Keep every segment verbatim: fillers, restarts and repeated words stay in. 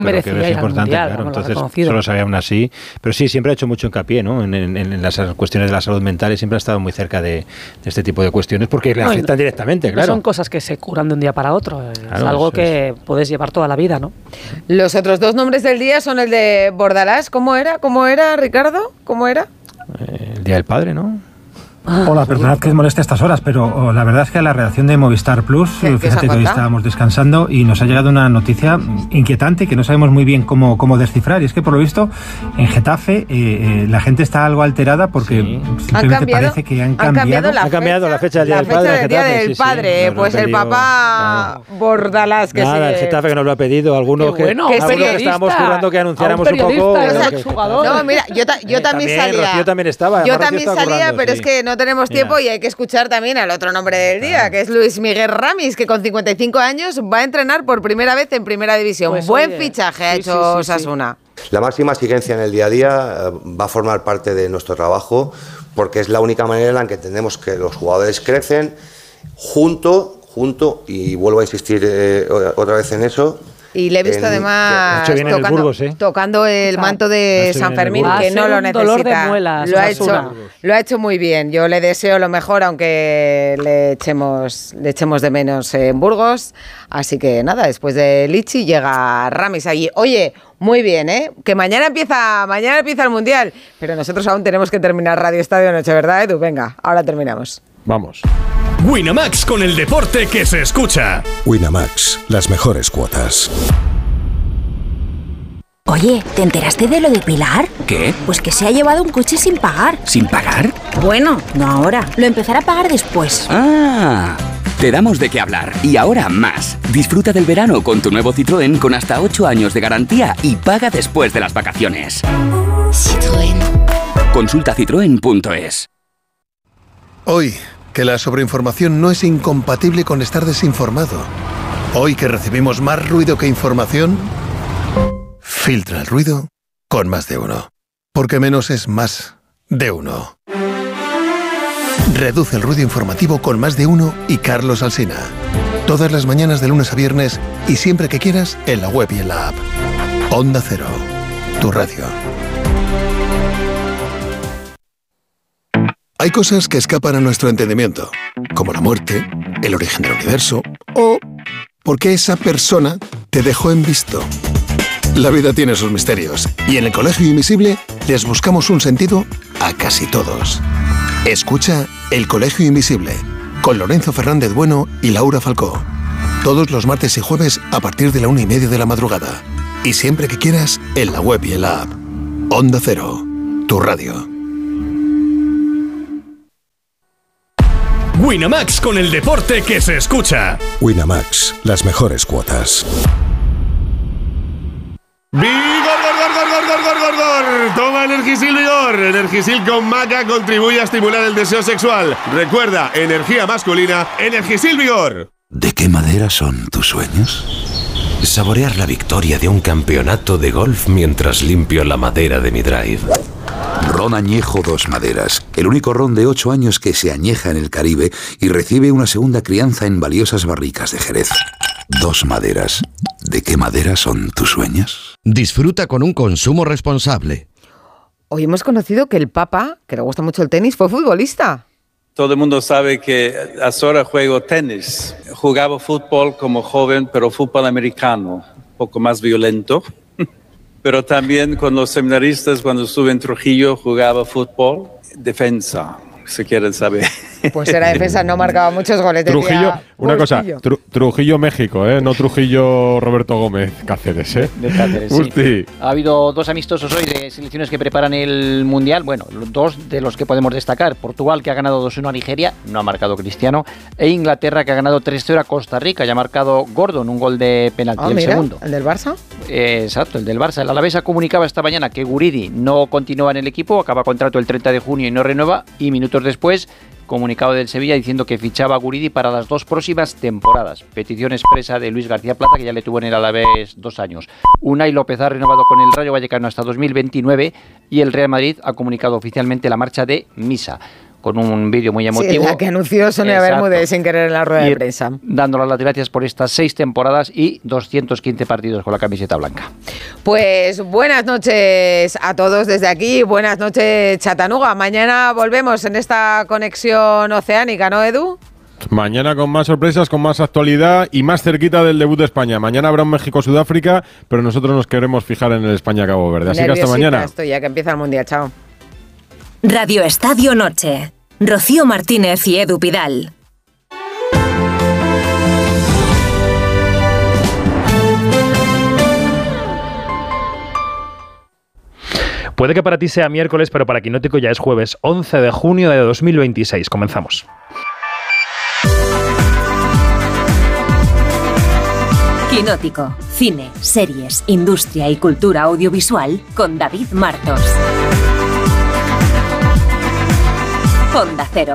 pero que es importante, mundial, claro. Entonces, solo sabía aún así. Pero sí, siempre ha hecho mucho hincapié, ¿no? En, en, en las cuestiones de la salud mental y siempre ha estado muy cerca de, de este tipo de cuestiones porque le afectan no, directamente, claro. No son cosas que se curan de un día para otro. Es claro, algo que es. puedes llevar toda la vida, ¿no? Los otros dos nombres del día son el de Bordalás. ¿Cómo era? ¿Cómo era, Ricardo? ¿Cómo era? Eh, el Día del Padre, ¿no? Hola, perdonad que os moleste a estas horas, pero oh, la verdad es que a la redacción de Movistar Plus, fíjate que hoy estábamos descansando y nos ha llegado una noticia inquietante que no sabemos muy bien cómo, cómo descifrar. Y es que, por lo visto, en Getafe eh, eh, la gente está algo alterada porque sí. simplemente cambiado, parece que han cambiado, han cambiado, la, han cambiado fecha, la fecha del Día la del Padre. Fecha del Día Getafe, del sí, Padre, sí, pues el pedido, papá no. Bordalás que Nada, sí. el Getafe que nos lo ha pedido, algunos que, bueno, que, algunos que estábamos jurando que anunciáramos un, un poco. Jugador. No, mira, yo, ta, yo también, también salía. Yo también estaba. Yo también salía, pero es que no tenemos tiempo y hay que escuchar también al otro nombre del día, que es Luis Miguel Ramis, que con cincuenta y cinco años va a entrenar por primera vez en Primera División. Pues Buen oye, fichaje ha sí, hecho sí, sí, Osasuna. Sí. La máxima exigencia en el día a día va a formar parte de nuestro trabajo porque es la única manera en la que entendemos que los jugadores crecen junto, junto, y vuelvo a insistir eh, otra vez en eso. Y le he visto en, además tocando, el, Burgos, ¿eh? tocando el manto de San Fermín, que no lo necesita. Dolor de muelas, lo, ha hecho, lo ha hecho muy bien. Yo le deseo lo mejor, aunque le echemos, le echemos de menos en Burgos. Así que nada, después de Lichi llega Ramis allí. Oye, muy bien, ¿eh? Que mañana empieza, mañana empieza el Mundial. Pero nosotros aún tenemos que terminar Radio Estadio Noche, ¿verdad, Edu? Venga, ahora terminamos. Vamos. Winamax, con el deporte que se escucha. Winamax, las mejores cuotas. Oye, ¿te enteraste de lo de Pilar? ¿Qué? Pues que se ha llevado un coche sin pagar. ¿Sin pagar? Bueno, no ahora. Lo empezará a pagar después. Ah, te damos de qué hablar. Y ahora más. Disfruta del verano con tu nuevo Citroën con hasta ocho años de garantía y paga después de las vacaciones. Citroën. Consulta citroen punto es. Hoy, que la sobreinformación no es incompatible con estar desinformado. Hoy que recibimos más ruido que información, filtra el ruido con Más de Uno. Porque menos es más de uno. Reduce el ruido informativo con Más de Uno y Carlos Alsina. Todas las mañanas de lunes a viernes y siempre que quieras en la web y en la app. Onda Cero, tu radio. Hay cosas que escapan a nuestro entendimiento, como la muerte, el origen del universo o por qué esa persona te dejó en visto. La vida tiene sus misterios y en el Colegio Invisible les buscamos un sentido a casi todos. Escucha El Colegio Invisible con Lorenzo Fernández Bueno y Laura Falcó. Todos los martes y jueves a partir de la una y media de la madrugada. Y siempre que quieras en la web y en la app. Onda Cero, tu radio. Winamax, con el deporte que se escucha. Winamax, las mejores cuotas. ¡Vigor, gor, gor, gor, gor, gor, gor! Toma Energisil Vigor. Energisil con maca contribuye a estimular el deseo sexual. Recuerda, energía masculina, Energisil Vigor. ¿De qué madera son tus sueños? Saborear la victoria de un campeonato de golf mientras limpio la madera de mi drive. Ron Añejo Dos Maderas, el único ron de ocho años que se añeja en el Caribe y recibe una segunda crianza en valiosas barricas de Jerez. Dos Maderas. ¿De qué madera son tus sueños? Disfruta con un consumo responsable. Hoy hemos conocido que el Papa, que le gusta mucho el tenis, fue futbolista. Todo el mundo sabe que ahora juego tenis. Jugaba fútbol como joven, pero fútbol americano, un poco más violento. Pero también con los seminaristas, cuando estuve en Trujillo, jugaba fútbol, defensa, si quieren saber. Pues era defensa, no marcaba muchos goles. Trujillo, una cosa, tru, Trujillo, México, ¿eh? No Trujillo Roberto Gómez Cáceres, ¿eh? De Cáceres, sí. Ha habido dos amistosos hoy de selecciones que preparan el Mundial. Bueno, dos de los que podemos destacar. Portugal, que ha ganado dos uno a Nigeria, no ha marcado Cristiano. E Inglaterra, que ha ganado tres cero a Costa Rica, y ha marcado Gordon, un gol de penalti. Ah, el mira, segundo. ¿El del Barça? Eh, exacto, el del Barça. El Alavés comunicaba esta mañana que Guridi no continúa en el equipo, acaba contrato el treinta de junio y no renueva. Y minutos después, comunicado del Sevilla diciendo que fichaba a Guridi para las dos próximas temporadas. Petición expresa de Luis García Plata, que ya le tuvo en el Alavés dos años. Unai López ha renovado con el Rayo Vallecano hasta dos mil veintinueve y el Real Madrid ha comunicado oficialmente la marcha de Misa. con un vídeo muy emotivo. Sí, la que anunció Sonia Exacto. Bermúdez sin querer en la rueda y de prensa. Dándoles las gracias por estas seis temporadas y doscientos quince partidos con la camiseta blanca. Pues buenas noches a todos desde aquí, buenas noches Chattanooga. Mañana volvemos en esta conexión oceánica, ¿no, Edu? Mañana con más sorpresas, con más actualidad y más cerquita del debut de España. Mañana habrá un México-Sudáfrica, pero nosotros nos queremos fijar en el España-Cabo Verde. Así que hasta mañana. Estoy ya que empieza el Mundial, chao. Radio Estadio Noche. Rocío Martínez y Edu Pidal. Puede que para ti sea miércoles, pero para Quinótico ya es jueves once de junio de dos mil veintiséis. Comenzamos. Quinótico. Cine, series, industria y cultura audiovisual con David Martos. Onda Cero.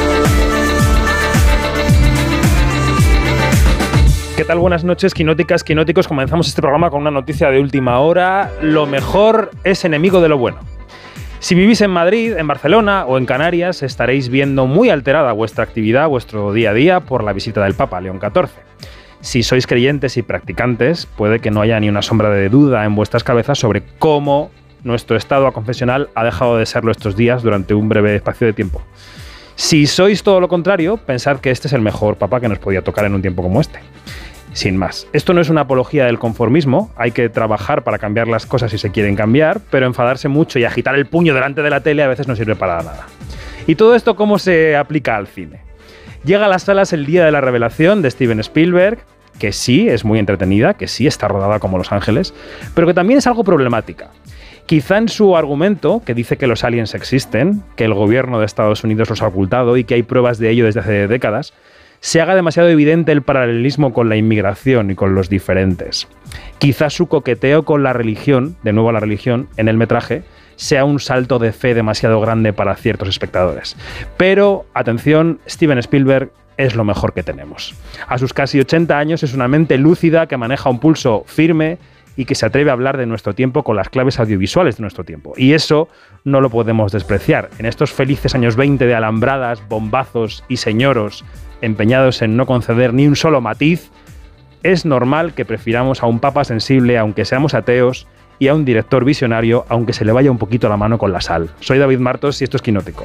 ¿Qué tal? Buenas noches, quinóticas, quinóticos. Comenzamos este programa con una noticia de última hora. Lo mejor es enemigo de lo bueno. Si vivís en Madrid, en Barcelona o en Canarias, estaréis viendo muy alterada vuestra actividad, vuestro día a día, por la visita del Papa León catorce. Si sois creyentes y practicantes, puede que no haya ni una sombra de duda en vuestras cabezas sobre cómo nuestro estado confesional ha dejado de serlo estos días durante un breve espacio de tiempo. Si sois todo lo contrario, pensad que este es el mejor Papa que nos podía tocar en un tiempo como este. Sin más, esto no es una apología del conformismo, hay que trabajar para cambiar las cosas si se quieren cambiar, pero enfadarse mucho y agitar el puño delante de la tele a veces no sirve para nada. ¿Y todo esto cómo se aplica al cine? Llega a las salas El Día de la Revelación de Steven Spielberg, que sí es muy entretenida, que sí está rodada como Los Ángeles, pero que también es algo problemática. Quizá en su argumento, que dice que los aliens existen, que el gobierno de Estados Unidos los ha ocultado y que hay pruebas de ello desde hace décadas, se haga demasiado evidente el paralelismo con la inmigración y con los diferentes. Quizá su coqueteo con la religión, de nuevo la religión, en el metraje, sea un salto de fe demasiado grande para ciertos espectadores. Pero, atención, Steven Spielberg es lo mejor que tenemos. A sus casi ochenta años es una mente lúcida que maneja un pulso firme y que se atreve a hablar de nuestro tiempo con las claves audiovisuales de nuestro tiempo. Y eso no lo podemos despreciar. En estos felices años veinte de alambradas, bombazos y señoros empeñados en no conceder ni un solo matiz, es normal que prefiramos a un papa sensible, aunque seamos ateos, y a un director visionario, aunque se le vaya un poquito la mano con la sal. Soy David Martos y esto es Quinótico.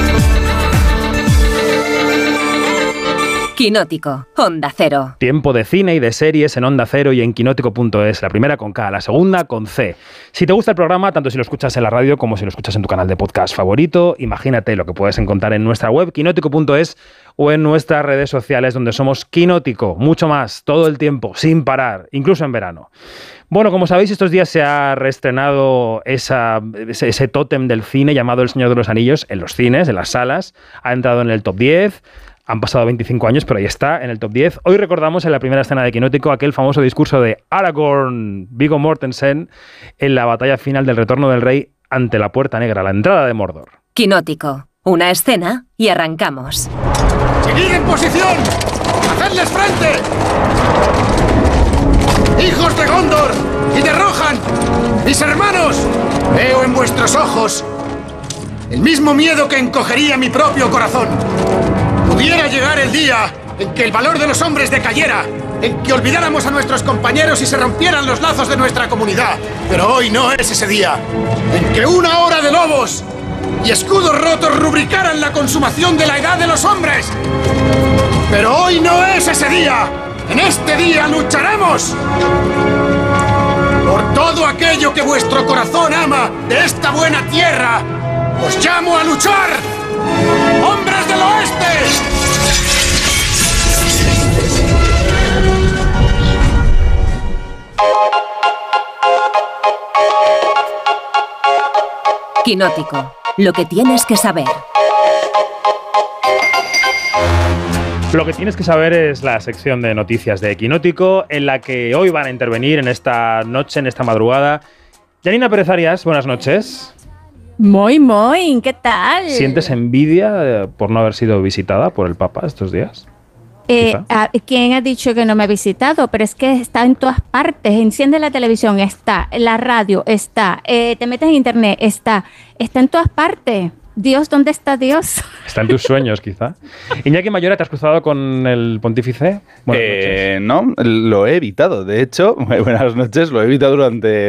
Quinótico, Onda Cero. Tiempo de cine y de series en Onda Cero y en quinótico punto es. La primera con K, la segunda con C. Si te gusta el programa, tanto si lo escuchas en la radio como si lo escuchas en tu canal de podcast favorito, imagínate lo que puedes encontrar en nuestra web, quinótico punto es, o en nuestras redes sociales donde somos Quinótico. Mucho más, todo el tiempo, sin parar, incluso en verano. Bueno, como sabéis, estos días se ha reestrenado esa, ese, ese tótem del cine llamado El Señor de los Anillos en los cines, en las salas. Ha entrado en el top diez. Han pasado veinticinco años, pero ahí está, en el top diez. Hoy recordamos en la primera escena de Quinótico aquel famoso discurso de Aragorn, Viggo Mortensen, en la batalla final del Retorno del Rey ante la Puerta Negra, la entrada de Mordor. Quinótico, una escena y arrancamos. ¡Seguid en posición! ¡Hacedles frente! ¡Hijos de Gondor y de Rohan! ¡Mis hermanos! Veo en vuestros ojos el mismo miedo que encogería mi propio corazón. Pudiera llegar el día en que el valor de los hombres decayera, en que olvidáramos a nuestros compañeros y se rompieran los lazos de nuestra comunidad. Pero hoy no es ese día, en que una hora de lobos y escudos rotos rubricaran la consumación de la edad de los hombres. Pero hoy no es ese día. En este día lucharemos por todo aquello que vuestro corazón ama de esta buena tierra. ¡Os llamo a luchar! ¡Hombres del oeste! Quinótico, lo que tienes que saber. Lo que tienes que saber es la sección de noticias de Quinótico, en la que hoy van a intervenir en esta noche, en esta madrugada. Yanina Pérez Arias, buenas noches. Muy, muy, ¿qué tal? ¿Sientes envidia por no haber sido visitada por el Papa estos días? Eh, a, ¿Quién ha dicho que no me ha visitado? Pero es que está en todas partes. Enciende la televisión, está. La radio, está. Eh, te metes en internet, está. Está en todas partes. Dios, ¿dónde está Dios? Está en tus sueños, quizá. Iñaki Mayora, ¿te has cruzado con el pontífice? Eh, no, lo he evitado. De hecho, buenas noches, lo he evitado durante